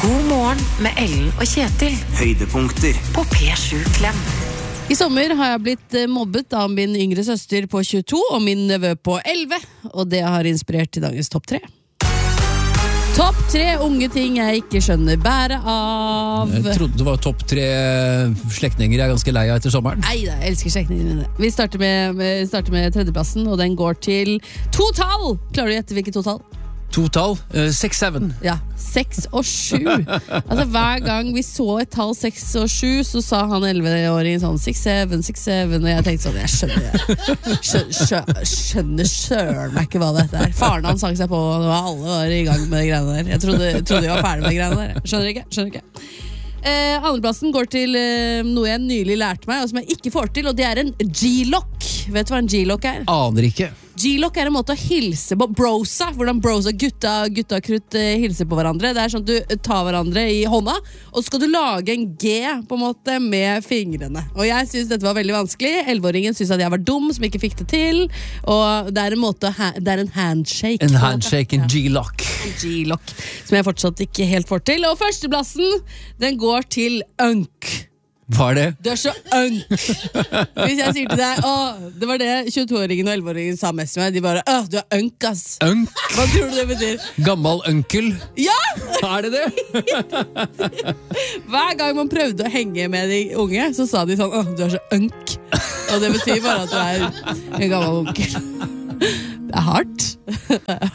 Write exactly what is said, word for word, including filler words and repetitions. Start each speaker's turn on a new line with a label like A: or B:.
A: God morgen med Ellen og Kjetil.
B: Høydepunkter
A: på P sju Klem.
C: I sommer har jeg blitt mobbet av min yngre søster på tjueto og min nevø på elleve, og det har inspirert til dagens topp tre. Topp tre unge ting jeg ikke skjønner bæret av.
D: Jeg trodde det var topp tre slektninger jeg er ganske lei av etter sommeren.
C: Nei da, jeg elsker slektningene mine. Vi starter med, med, starter med tredjeplassen, og den går til to tall. Klarer du å gjette hvilket to tall?
D: To tall, uh, seks, syv.
C: Ja, seks og sju. Altså hver gang vi så et tall seks og sju, så sa han elleve-åringen sånn seks, syv, seks, syv, og jeg tenkte sånn, jeg skjønner skjønner, skjønner, skjønner søren meg ikke hva dette er. Faren han sang seg på, og alle var i gang med de greiene der. Jeg trodde, trodde jeg var ferdig med de greiene der. Skjønner ikke, skjønner ikke. Eh, andreplassen går til eh, noe jeg nylig lærte meg, og som jeg ikke får til, og det er en G-lock. Vet du hva en G-lock er?
D: Aner ikke.
C: G-lock er en måte å hilse på. Brosa, hvordan brosa, gutta, gutta krutt eh, hilser på hverandre. Det er sånn at du tar hverandre i hånda, og så skal du lage en G på en måte med fingrene. Og jeg synes dette var veldig vanskelig. elleveåringen synes at jeg var dum som ikke fikk det til, og det er en måte, det er en handshake.
D: En handshake, en G-lock.
C: En G-lock, som jeg fortsatt ikke helt får til. Og førsteplassen, den går til unk.
D: Hva er det?
C: Du er så unk. Hvis jeg sier til deg, åh, det var det tjueto-åringen og elleve-åringen sa mest med meg. De bare, åh, du er unk, ass.
D: Unk?
C: Hva tror du det betyr?
D: Gammal onkel?
C: Ja!
D: Er det det?
C: Hver gang man prøvde å henge med de unge, så sa de sånn, åh, du er så unk. Og det betyr bare at du er en gammel onkel. Det er hardt.